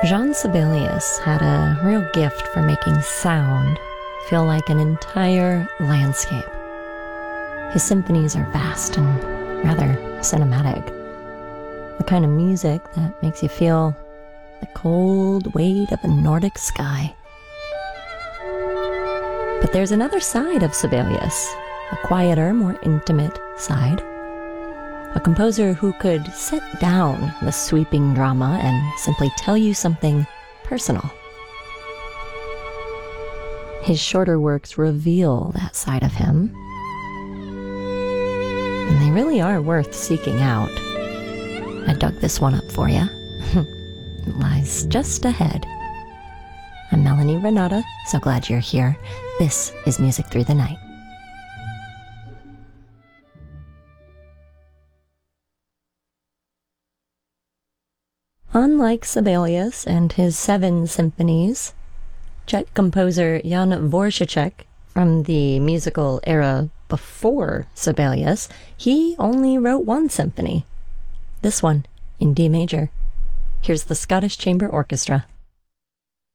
Jean Sibelius had a real gift for making sound feel like an entire landscape. His symphonies are vast and rather cinematic. The kind of music that makes you feel the cold weight of a Nordic sky. But there's another side of Sibelius, a quieter, more intimate side. A composer who could set down the sweeping drama and simply tell you something personal. His shorter works reveal that side of him, and they really are worth seeking out. I dug this one up for you. It lies just ahead. I'm Melanie Renata, so glad you're here. This is Music Through the Night. Unlike Sibelius and his 7 symphonies, Czech composer Jan Dvořáček, from the musical era before Sibelius, he only wrote 1 symphony. This one in D major. Here's the Scottish Chamber Orchestra.